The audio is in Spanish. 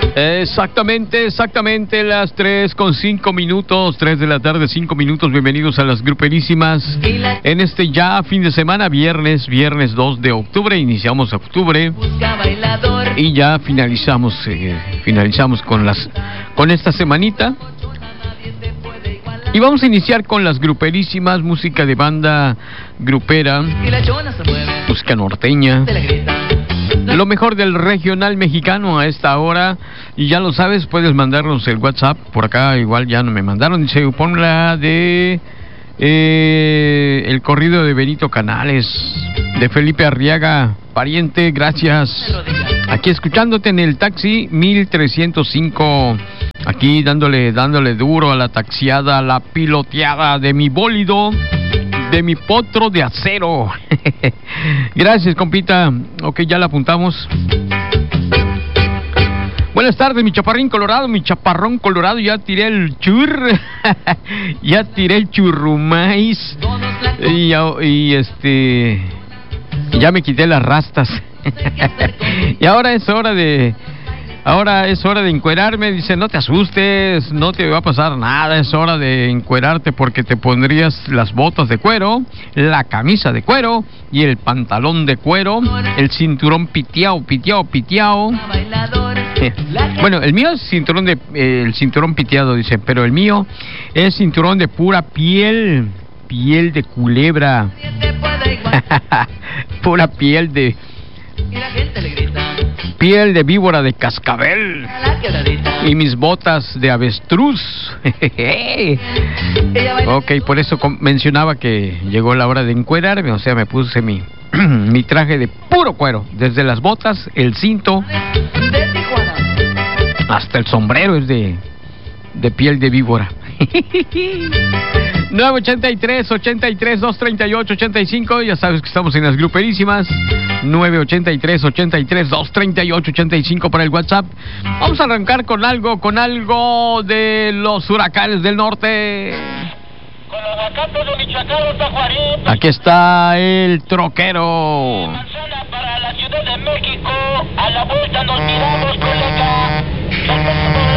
Exactamente las 3:05, 3 de la tarde, 5 minutos. Bienvenidos a las gruperísimas. En este ya fin de semana, viernes 2 de octubre, iniciamos octubre y ya finalizamos con esta semanita. Y vamos a iniciar con las gruperísimas, música de banda grupera, música norteña. Lo mejor del regional mexicano a esta hora. Y ya lo sabes, puedes mandarnos el WhatsApp. Por acá igual ya no me mandaron. Dice, pon la de el corrido de Benito Canales, de Felipe Arriaga, pariente, gracias. Aquí escuchándote en el taxi 1305. Aquí dándole duro a la taxiada, a la piloteada de mi bólido, de mi potro de acero. Gracias, compita. Ok, ya la apuntamos. Buenas tardes, mi chaparrín colorado, mi chaparrón colorado. Ya tiré el ya tiré el churrumais. Ya me quité las rastas. Y ahora es hora de encuerarme. Dice, no te asustes, no te va a pasar nada. Es hora de encuerarte porque te pondrías las botas de cuero, la camisa de cuero y el pantalón de cuero, el cinturón piteado. Bueno, el mío es el cinturón piteado, dice, pero el mío es cinturón de pura piel de culebra. Pura piel de víbora de cascabel. Y mis botas de avestruz. Ok, por eso mencionaba que llegó la hora de encuerarme. O sea, me puse mi traje de puro cuero. Desde las botas, el cinto, hasta el sombrero es de piel de víbora. 983-238-85. Ya sabes que estamos en las gruperísimas. 983-238-85 para el WhatsApp. Vamos a arrancar con algo de los huracanes del norte. Con los aguacates de Michoacán, Tajuarín. Aquí está el troquero. Manzana para la Ciudad de México. A la vuelta nos miramos, colega.